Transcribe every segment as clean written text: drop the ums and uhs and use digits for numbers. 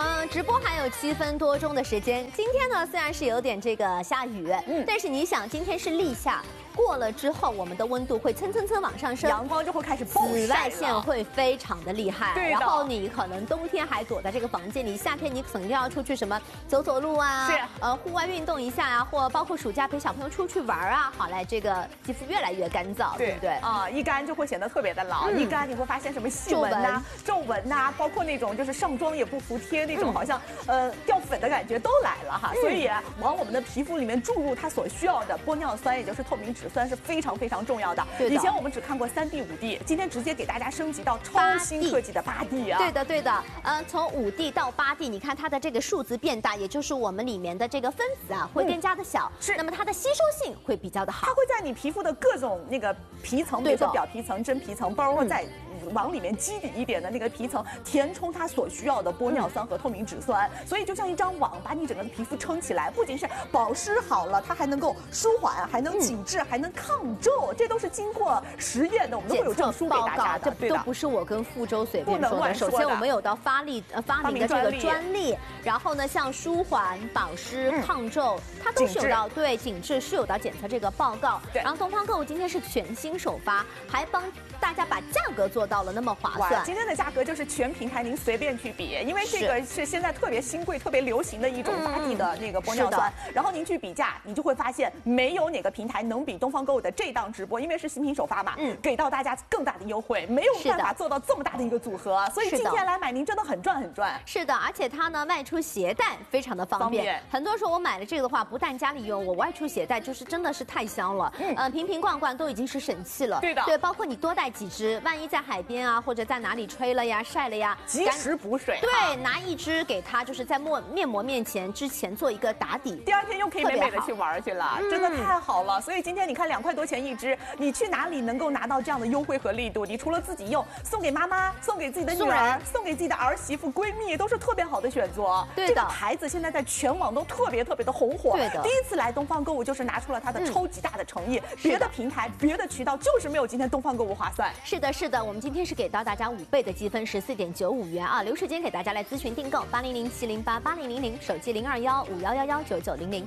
直播还有7分多钟的时间。今天呢，虽然是有点这个下雨，但是你想，今天是立夏。 过了之后，我们的温度会蹭蹭蹭往上升， 阳光就会开始暴晒了， 紫外线会非常的厉害。 对的。 然后你可能冬天还躲在这个房间里，夏天你肯定要出去什么走走路啊， 是户外运动一下啊，或包括暑假陪小朋友出去玩啊，好来这个肌肤越来越干燥，对不对？ 啊，一干就会显得特别的老，一干你会发现什么细纹呐、皱纹呐，包括那种就是上妆也不服帖那种，好像掉粉的感觉都来了哈。所以往我们的皮肤里面注入它所需要的玻尿酸，也就是透明质酸，是非常重要的。以前我们只看过3D、5D， 今天直接给大家升级到超新科技的8D 啊！ 对的，从5D 到8D， 你看它的这个数字变大，也就是我们里面的这个分子啊会更加的小， 是， 那么它的吸收性会比较的好， 它会在你皮肤的各种那个皮层，比如说表皮层、真皮层，包括在。 往里面基底一点的那个皮层填充它所需要的玻尿酸和透明质酸，所以就像一张网，把你整个的皮肤撑起来。不仅是保湿好了，它还能够舒缓，还能紧致，还能抗皱，这都是经过实验的，我们都会有证书给大家的。 这都不是我跟傅周随便说的。首先我们有到发明的这个专利，然后呢，像舒缓、保湿、抗皱，它都是有到对紧致是有到检测这个报告。然后东方购物今天是全新首发，还帮大家把价格做到了那么划算。 今天的价格就是全平台您随便去比，因为这个是现在特别新贵、特别流行的一种8D 的那个玻尿酸。然后您去比价，你就会发现没有哪个平台能比东方购物的这档直播，因为是新品首发嘛，给到大家更大的优惠，没有办法做到这么大的一个组合。所以今天来买，您真的很赚。 是的，而且它呢外出携带非常的方便。很多时候我买了这个的话，不但家里用，我外出携带就是真的是太香了。瓶瓶罐罐都已经是神器了。 对的， 对，包括你多带几支，万一在海边啊，或者在哪里吹了呀、晒了呀， 及时补水。 对，拿一支给它，就是在面膜之前做一个打底， 第2天又可以美美的去玩去了，真的太好了。所以今天你看2块多钱一支，你去哪里能够拿到这样的优惠和力度？你除了自己用，送给妈妈，送给自己的女儿，送给自己的儿媳妇、闺蜜，都是特别好的选择。 对的， 这个牌子现在在全网都特别的红火。 对的， 第一次来东方购物就是拿出了它的超级大的诚意，别的平台、别的渠道就是没有今天东方购物划算。 是的，我们今天是给到大家5倍的积分，14.95元啊！留时间给大家来咨询订购，800-708-8000，手机021511199900。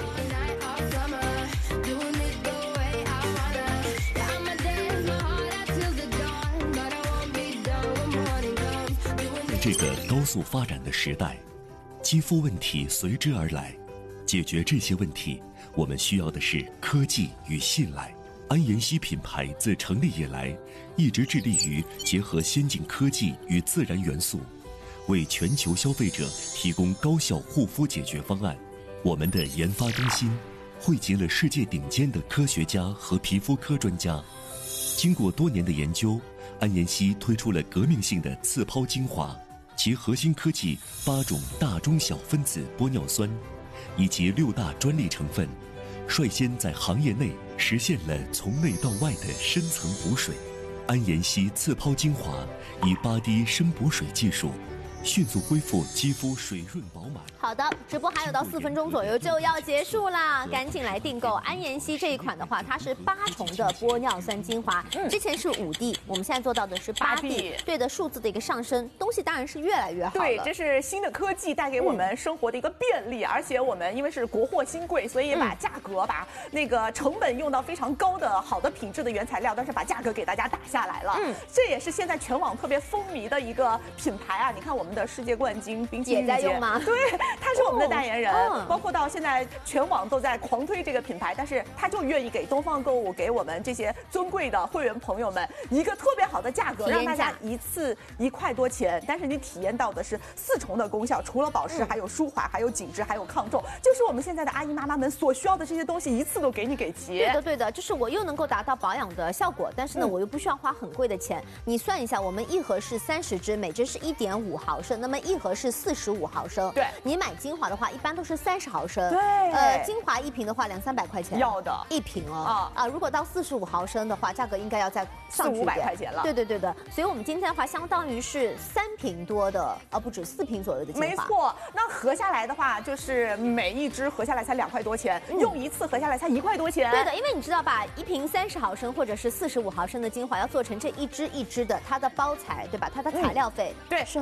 这个高速发展的时代，肌肤问题随之而来。解决这些问题，我们需要的是科技与信赖。安妍希品牌自成立以来，一直致力于结合先进科技与自然元素，为全球消费者提供高效护肤解决方案。我们的研发中心汇集了世界顶尖的科学家和皮肤科专家，经过多年的研究，安妍希推出了革命性的刺抛精华，其核心科技8种大中小分子玻尿酸，以及6大专利成分，率先在行业内实现了从内到外的深层补水。安妍希刺抛精华以8D 深补水技术，迅速恢复肌肤水润饱满。 好的，直播还有到4分钟左右就要结束啦，赶紧来订购安妍希这一款的话，它是8重的玻尿酸精华，之前是5D，我们现在做到的是8D，对的，数字的一个上升，东西当然是越来越好了。 对，这是新的科技带给我们生活的一个便利，而且我们因为是国货新贵，所以把价格、把那个成本用到非常高的好的品质的原材料，但是把价格给大家打下来了。这也是现在全网特别风靡的一个品牌啊！你看我们的世界冠军冰淇淋也在用吗？ 对。他是我们的代言人，包括到现在全网都在狂推这个品牌，但是他就愿意给东方购物，给我们这些尊贵的会员朋友们一个特别好的价格，让大家一次1块多钱，但是你体验到的是4重的功效，除了保湿，还有舒缓，还有紧致，还有抗皱，就是我们现在的阿姨妈妈们所需要的这些东西，一次都给你给齐。 对的，就是我又能够达到保养的效果，但是呢，我又不需要花很贵的钱。你算一下，我们1盒是30支，每支是1.5毫升，那么1盒是45毫升。 对， 你买精华的话，一般都是30毫升。 对， 精华1瓶的话200-300块钱， 要的 1瓶哦。如果到45毫升的话，价格应该要再上去 400-500块钱了。 对的，所以我们今天的话，相当于是3瓶多的，不止4瓶左右的精华。 没错，那合下来的话，就是每一支合下来才2块多钱，用一次合下来才1块多钱。 对的，因为你知道吧，1瓶30毫升或者是45毫升的精华，要做成这一支一支的，它的包材对吧？它的材料费对是很高的。 是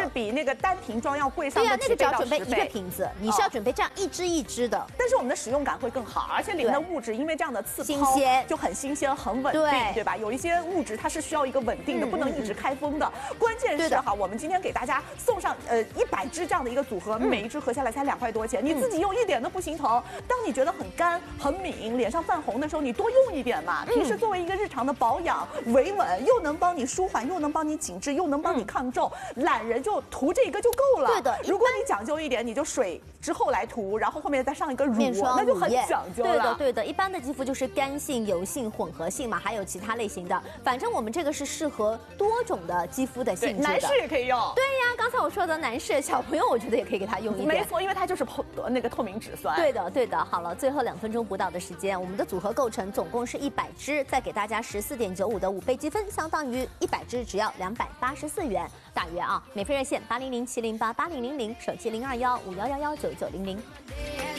是比那个单瓶装要贵上对呀，那个只要到准备 10 1个瓶子，你是要准备这样一支一支的。 但是我们的使用感会更好，而且里面的物质因为这样的刺新鲜就很新鲜、很稳定，对吧？有一些物质它是需要一个稳定的，不能一直开封的。关键是哈，我们今天给大家送上100支这样的一个组合，每一支合下来才2块多钱，你自己用一点都不心疼。当你觉得很干、很敏，脸上泛红的时候，你多用一点嘛。平时作为一个日常的保养，维稳又能帮你舒缓，又能帮你紧致，又能帮你抗皱，懒人就涂这个就够了。 对的， 如果你讲究一点，你就水之后来涂，然后后面再上一个乳，那就很讲究了。 对的，对的。一般的肌肤就是干性、油性、混合性嘛，还有其他类型的。反正我们这个是适合多种的肌肤的性质的。 男士也可以用。 对呀，刚才我说的男士、小朋友，我觉得也可以给他用一点。 没错，因为它就是那个透明质酸。 对的，对的。好了，最后2分钟不到的时间，我们的组合构成总共是100支，再给大家14.95的5倍积分，相当于100支只要284元，大约啊。免费热线800-708-8000，手机021-5111-9900。